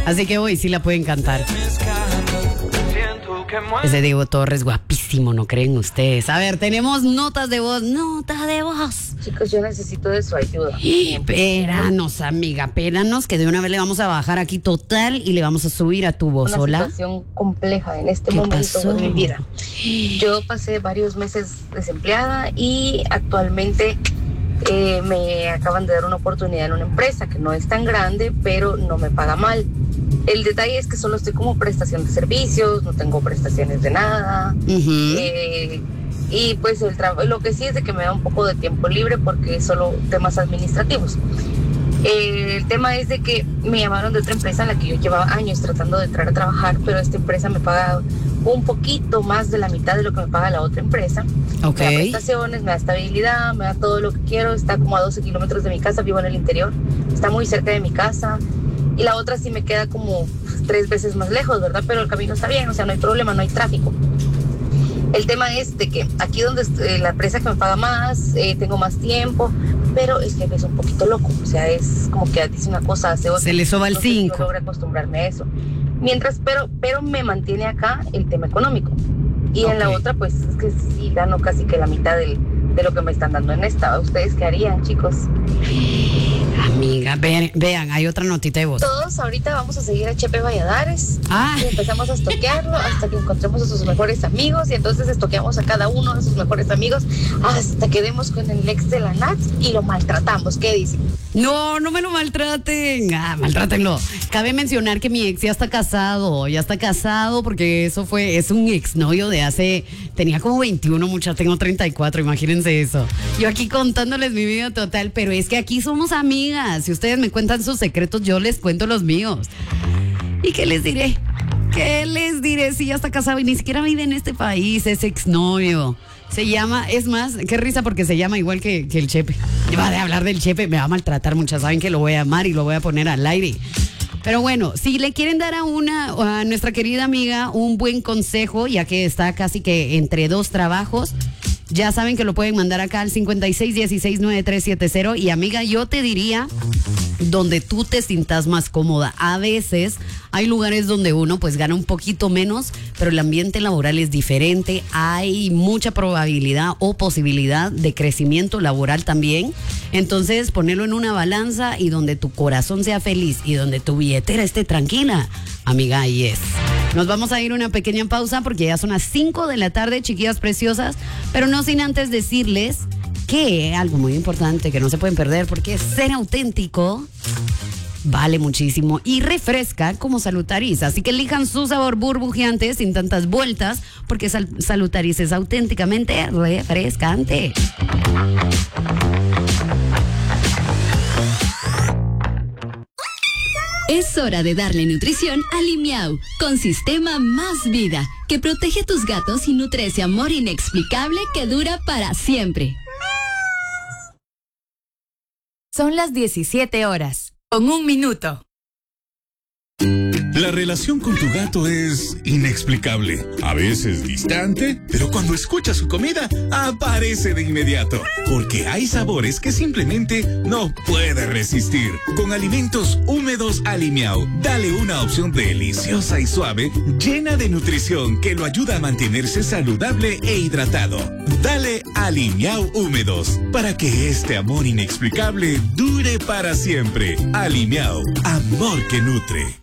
Así que hoy sí la pueden cantar. Ese Diego Torres, guapísimo, ¿no creen ustedes? A ver, tenemos notas de voz. Nota de voz. Chicos, yo necesito de su ayuda. Espéranos, amiga, espéranos, que de una vez le vamos a bajar aquí total y le vamos a subir a tu voz. Una Hola. situación compleja en este ¿Qué momento pasó? de mi vida. Yo pasé varios meses desempleada y actualmente me acaban de dar una oportunidad en una empresa que no es tan grande, pero no me paga mal. El detalle es que solo estoy como prestación de servicios, no tengo prestaciones de nada. Y pues el trabajo, lo que sí es de que me da un poco de tiempo libre porque es solo temas administrativos. El tema es de que me llamaron de otra empresa en la que yo llevaba años tratando de entrar a trabajar, pero esta empresa me paga un poquito más de la mitad de lo que me paga la otra empresa. Ok. Me da prestaciones, me da estabilidad, me da todo lo que quiero. Está como a 12 kilómetros de mi casa, vivo en el interior, está muy cerca de mi casa. Y la otra sí me queda como 3 veces más lejos, ¿verdad? Pero el camino está bien, o sea, no hay problema, no hay tráfico. El tema es de que aquí donde la empresa que me paga más, tengo más tiempo, pero es que es un poquito loco. O sea, es como que dice una cosa, hace otra. Se le soba el 5. No logro acostumbrarme a eso. Mientras, pero me mantiene acá el tema económico. Y en la otra, pues es que sí gano casi que la mitad de lo que me están dando en esta. ¿Ustedes qué harían, chicos? Amiga, vean, hay otra notita de voz. Todos ahorita vamos a seguir a Chepe Valladares y empezamos a estoquearlo hasta que encontremos a sus mejores amigos y entonces estoqueamos a cada uno de sus mejores amigos hasta que demos con el ex de la Nats y lo maltratamos. ¿Qué dicen? No, no me lo maltraten. Maltrátenlo. Cabe mencionar que mi ex ya está casado porque es un exnovio de tenía como 21, mucha, tengo 34, imagínense eso. Yo aquí contándoles mi vida total, pero es que aquí somos amigas. Si ustedes me cuentan sus secretos, yo les cuento los míos. ¿Y qué les diré? ¿Qué les diré si ya está casado y ni siquiera vive en este país? Es exnovio. Se llama, es más, qué risa porque se llama igual que el Chepe. Va de hablar del Chepe, me va a maltratar muchas. Saben que lo voy a amar y lo voy a poner al aire. Pero bueno, si le quieren dar a nuestra querida amiga un buen consejo, ya que está casi que entre 2 trabajos, ya saben que lo pueden mandar acá al 56169370. Y amiga, yo te diría donde tú te sientas más cómoda. A veces hay lugares donde uno pues gana un poquito menos, pero el ambiente laboral es diferente. Hay mucha probabilidad o posibilidad de crecimiento laboral también. Entonces, ponerlo en una balanza y donde tu corazón sea feliz y donde tu billetera esté tranquila, amiga, ahí es. Nos vamos a ir a una pequeña pausa porque ya son las 5 de la tarde, chiquillas preciosas, pero no sin antes decirles que algo muy importante que no se pueden perder porque ser auténtico vale muchísimo y refresca como Salutaris. Así que elijan su sabor burbujeante sin tantas vueltas porque Salutaris es auténticamente refrescante. Es hora de darle nutrición a Limiau, con Sistema Más Vida, que protege a tus gatos y nutre ese amor inexplicable que dura para siempre. Son las 17 horas, con 1 minuto. La relación con tu gato es inexplicable, a veces distante, pero cuando escucha su comida, aparece de inmediato. Porque hay sabores que simplemente no puede resistir. Con alimentos húmedos Alimiao, dale una opción deliciosa y suave, llena de nutrición que lo ayuda a mantenerse saludable e hidratado. Dale Alimiao húmedos, para que este amor inexplicable dure para siempre. Alimiao, amor que nutre.